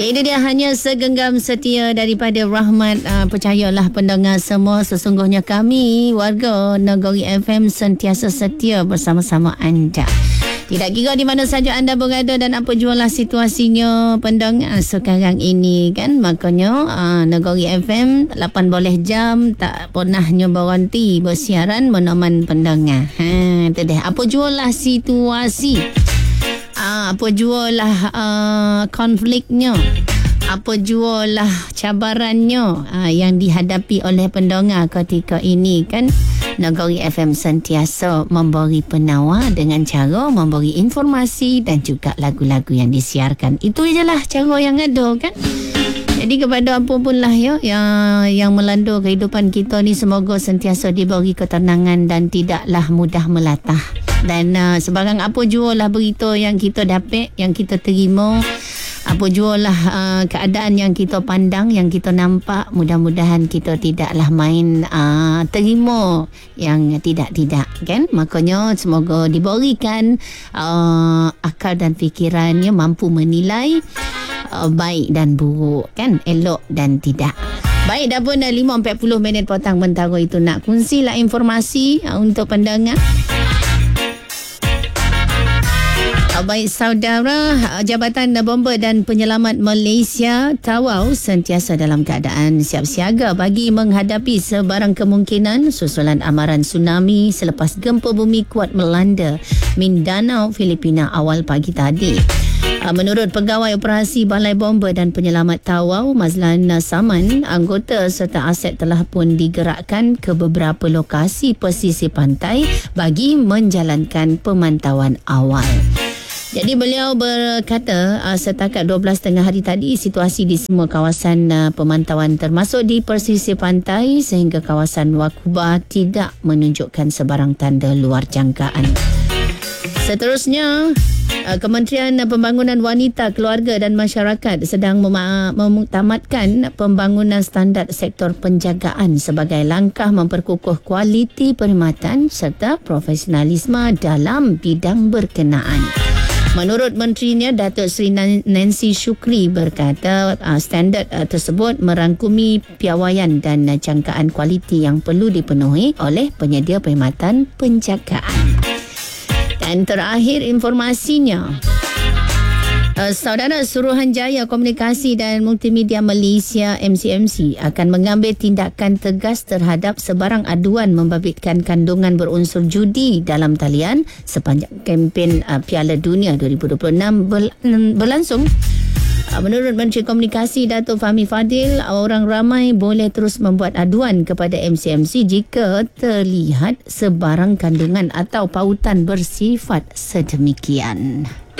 Ini dia hanya segenggam setia daripada Rahmat. Percayalah pendengar semua, sesungguhnya kami warga Negeri FM sentiasa setia bersama-sama anda. Tidak kira di mana saja anda berada dan apa jualah situasinya pendengar sekarang ini kan. Makanya Negeri FM 8 jam tak pernahnya berhenti bersiaran meneman pendengar. Itu dia. Apa jualah situasi? Apa jualah konfliknya? Apa jualah cabarannya yang dihadapi oleh pendengar ketika ini kan? Negeri FM sentiasa memberi penawar dengan cara memberi informasi dan juga lagu-lagu yang disiarkan. Itu je lah cara yang ada kan. Jadi kepada apapun lah ya yang melanda kehidupan kita ni, semoga sentiasa diberi ketenangan dan tidaklah mudah melatah. Dan sebarang apa jua lah berita yang kita dapat, yang kita terima, apa jua lah keadaan yang kita pandang, yang kita nampak, mudah-mudahan kita tidaklah main terima yang tidak-tidak kan. Makanya semoga diberikan akal dan fikirannya mampu menilai baik dan buruk kan, elok dan tidak. Baik, dah pun 5.40 petang mentara itu nak kongsilah informasi untuk pendengar. Baik saudara, Jabatan Bomba dan Penyelamat Malaysia Tawau sentiasa dalam keadaan siap siaga bagi menghadapi sebarang kemungkinan susulan amaran tsunami selepas gempa bumi kuat melanda Mindanao, Filipina awal pagi tadi. Menurut Pegawai Operasi Balai Bomba dan Penyelamat Tawau, Mazlan Saman, anggota serta aset telah pun digerakkan ke beberapa lokasi pesisir pantai bagi menjalankan pemantauan awal. Jadi beliau berkata setakat 12 tengah hari tadi situasi di semua kawasan pemantauan termasuk di pesisir pantai sehingga kawasan Wakuba tidak menunjukkan sebarang tanda luar jangkaan. Seterusnya, Kementerian Pembangunan Wanita, Keluarga dan Masyarakat sedang memuktamadkan pembangunan standard sektor penjagaan sebagai langkah memperkukuh kualiti perkhidmatan serta profesionalisme dalam bidang berkenaan. Menurut menterinya, Datuk Seri Nancy Shukri berkata standard tersebut merangkumi piawaian dan jangkaan kualiti yang perlu dipenuhi oleh penyedia perkhidmatan penjagaan. Dan terakhir informasinya, Saudara, Suruhanjaya Komunikasi dan Multimedia Malaysia MCMC akan mengambil tindakan tegas terhadap sebarang aduan membabitkan kandungan berunsur judi dalam talian sepanjang kempen Piala Dunia 2026 berlangsung. Menurut Menteri Komunikasi Datuk Fahmi Fadil, orang ramai boleh terus membuat aduan kepada MCMC jika terlihat sebarang kandungan atau pautan bersifat sedemikian.